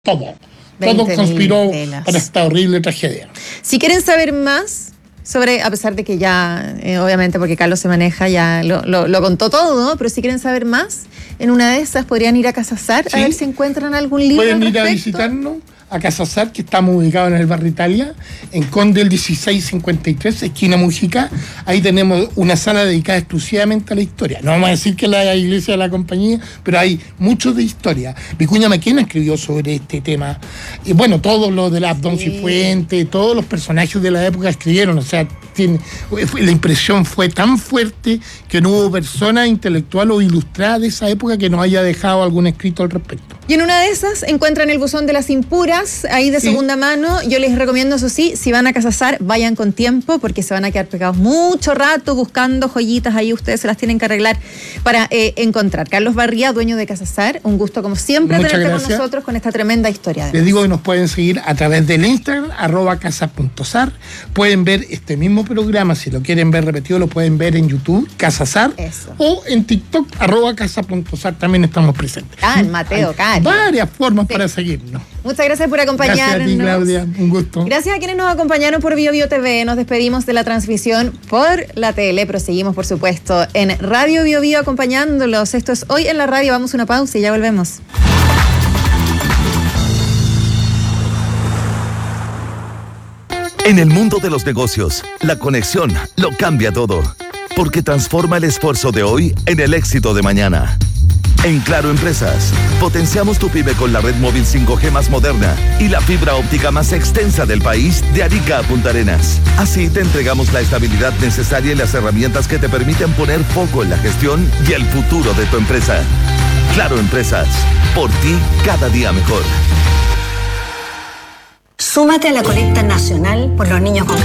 Todo conspiró para esta horrible tragedia. Si quieren saber más sobre, a pesar de que ya, obviamente porque Carlos se maneja, ya lo contó todo, ¿no? Pero si quieren saber más, en una de esas podrían ir a Casasar, a ver si encuentran algún libro. Pueden ir a visitarnos a Casasar, que estamos ubicados en el barrio Italia, en Conde el 1653, esquina Mujica. Ahí tenemos una sala dedicada exclusivamente a la historia. No vamos a decir que es la iglesia de la compañía, pero hay mucho de historia. Vicuña Maquena escribió sobre este tema. Y bueno, todo lo de la Abdón Cifuentes, todos los personajes de la época escribieron. O sea, la impresión fue tan fuerte que no hubo persona intelectual o ilustrada de esa época que nos haya dejado algún escrito al respecto. Y en una de esas encuentran el buzón de las impuras, ahí de segunda mano. Yo les recomiendo, eso sí, si van a Casasar, vayan con tiempo, porque se van a quedar pegados mucho rato buscando joyitas. Ahí ustedes se las tienen que arreglar para encontrar. Carlos Barría, dueño de Casasar, un gusto como siempre tenerte con nosotros con esta tremenda historia. Les digo que nos pueden seguir a través del Instagram, @casa.sar. Pueden ver este mismo programa, si lo quieren ver repetido, lo pueden ver en YouTube, Casasar. Eso. O en TikTok, @casa.sar, también estamos presentes. Mateo, varias formas para seguirnos. Muchas gracias por acompañarnos. Gracias a ti, Claudia, un gusto. Gracias a quienes nos acompañaron por BioBio TV. Nos despedimos de la transmisión por la tele, pero seguimos, por supuesto, en Radio BioBio acompañándolos. Esto es Hoy en la Radio. Vamos a una pausa y ya volvemos. En el mundo de los negocios, la conexión lo cambia todo, porque transforma el esfuerzo de hoy en el éxito de mañana. En Claro Empresas, potenciamos tu pyme con la red móvil 5G más moderna y la fibra óptica más extensa del país, de Arica a Punta Arenas. Así te entregamos la estabilidad necesaria y las herramientas que te permiten poner foco en la gestión y el futuro de tu empresa. Claro Empresas, por ti cada día mejor. Súmate a la colecta nacional por los niños con